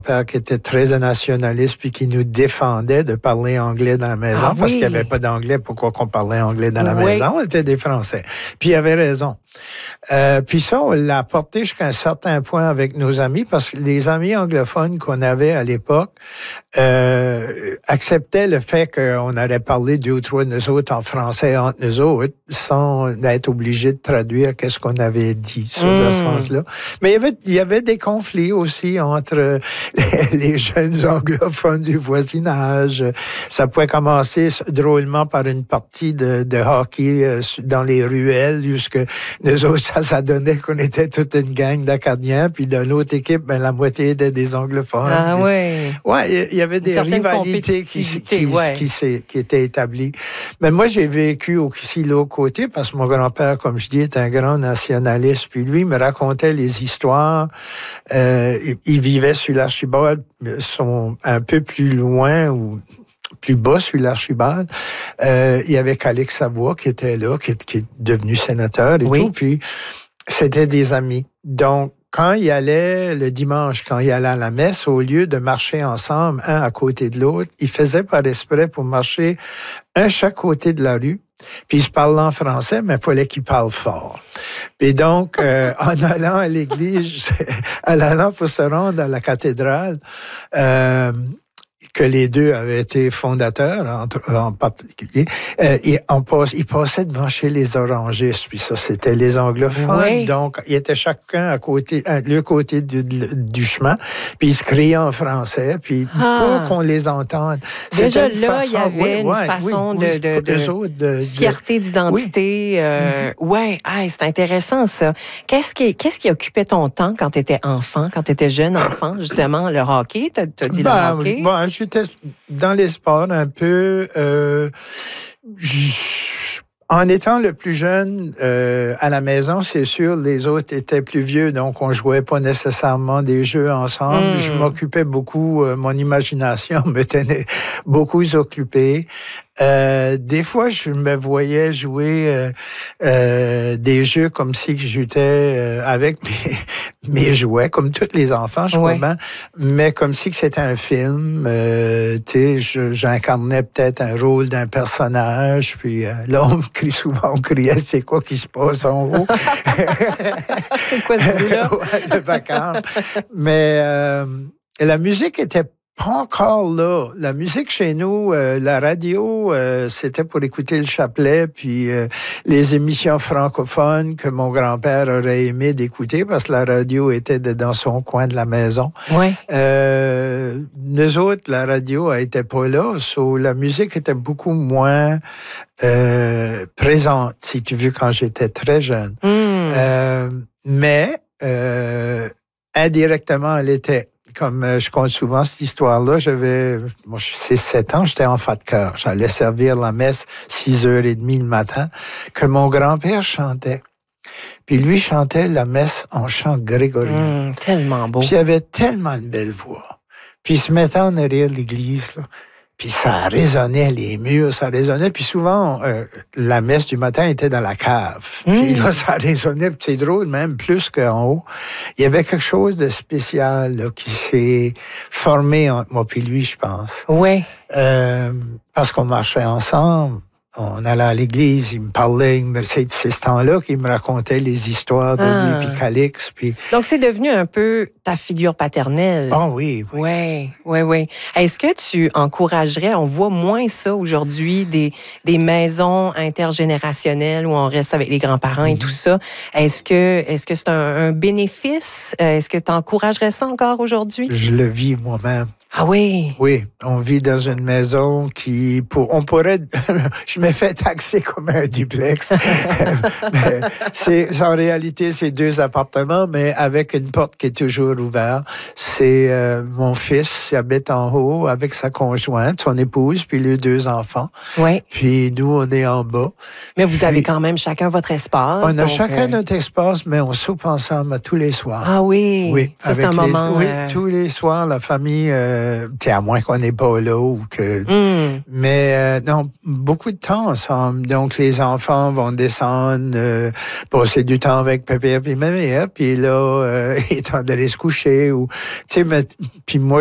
père qui était très nationaliste puis qui nous défendait de parler anglais dans la maison parce qu'il n'y avait pas d'anglais. Pourquoi qu'on parlait anglais dans la maison? On était des Français. Puis il avait raison. Puis ça, on l'a apporté jusqu'à un certain point avec nos amis parce que les amis anglophones qu'on avait à l'époque acceptaient le fait qu'on allait parler 2 ou 3 de nous autres en français entre nous autres sans être obligés de traduire qu'est-ce qu'on avait dit sur le sens-là. Mais il y avait des conflits aussi entre les jeunes anglophones du voisinage. Ça pouvait commencer drôlement par une partie de hockey dans les ruelles, jusque nous autres, ça donnait qu'on était toute une gang d'Acadiens, puis de l'autre équipe, la moitié étaient des anglophones. Ah oui. Ouais, il y avait des rivalités qui étaient établies. Mais moi, j'ai vécu aussi l'autre côté, parce que mon grand-père, comme je dis, est un grand nationaliste, puis lui, il me racontait les histoires. Il vivait sur l'Archibald, un peu plus loin, ou plus bas sur l'Archibald. Il y avait Calix Savoie qui était là, qui est devenu sénateur et tout, puis c'était des amis. Donc, quand il allait le dimanche, quand il allait à la messe, au lieu de marcher ensemble, un à côté de l'autre, il faisait par esprit pour marcher un chaque côté de la rue. Puis il se parlait en français, mais il fallait qu'il parle fort. Et donc, en allant à l'église, en allant pour se rendre à la cathédrale, que les deux avaient été fondateurs, en particulier, ils passaient devant chez les orangistes, puis ça, c'était les anglophones. Oui. Donc, ils étaient chacun à l'autre côté du chemin, puis ils se criaient en français, puis pour qu'on les entende. Déjà là, il y avait une façon de fierté d'identité. C'est intéressant, ça. Qu'est-ce qui occupait ton temps quand tu étais enfant, quand tu étais jeune enfant, justement, le hockey? T'as dit le hockey? J'étais dans les sports un peu. En étant le plus jeune à la maison, c'est sûr, les autres étaient plus vieux, donc on jouait pas nécessairement des jeux ensemble. Je m'occupais beaucoup, mon imagination me tenait beaucoup occupé. Des fois, je me voyais jouer des jeux comme si j'étais avec mes jouets, comme tous les enfants, je crois bien, mais comme si c'était un film. J'incarnais peut-être un rôle d'un personnage, puis là, on criait, c'est quoi qui se passe en haut? C'est quoi ce bruit-là? Le vacarme. Mais la musique était pas encore là. La musique chez nous, la radio, c'était pour écouter le chapelet, puis les émissions francophones que mon grand-père aurait aimé d'écouter parce que la radio était dans son coin de la maison. Ouais. Nous autres, la radio n'était pas là, la musique était beaucoup moins présente, si tu veux, quand j'étais très jeune. Mais indirectement, elle était. Comme je compte souvent cette histoire-là, c'est 7 ans, j'étais enfant de cœur. J'allais servir la messe 6h30 le matin, que mon grand-père chantait. Puis lui chantait la messe en chant grégorien. Tellement beau. Puis il avait tellement une belle voix. Puis il se mettait en arrière de l'église, là. Puis ça résonnait, les murs, ça résonnait. Puis souvent, la messe du matin était dans la cave. Puis là, ça résonnait. Puis c'est drôle, même plus qu'en haut. Il y avait quelque chose de spécial là, qui s'est formé entre moi et lui, je pense. Oui. Parce qu'on marchait ensemble. On allait à l'église, il me parlait, c'est ce temps-là qu'il me racontait les histoires de lui puis Calix. Puis... Donc, c'est devenu un peu ta figure paternelle. Ah oui. Oui. Est-ce que tu encouragerais, on voit moins ça aujourd'hui, des maisons intergénérationnelles où on reste avec les grands-parents et tout ça. Est-ce que c'est un bénéfice? Est-ce que tu encouragerais ça encore aujourd'hui? Je le vis moi-même. Ah oui? Oui, on vit dans une maison on pourrait, je me fais taxer comme un duplex. En réalité, c'est 2 appartements, mais avec une porte qui est toujours ouverte. C'est mon fils qui habite en haut avec sa conjointe, son épouse, puis les 2 enfants. Oui. Puis nous, on est en bas. Mais vous avez quand même chacun votre espace. On a chacun notre espace, mais on soupe ensemble tous les soirs. Ah oui? Oui. Ça, c'est un moment... Oui, tous les soirs, la famille... à moins qu'on n'est pas là ou que... Mais non, beaucoup de temps ensemble. Donc, les enfants vont descendre, passer du temps avec papa et maman, puis là, ils tentent d'aller se coucher. Ou, puis moi,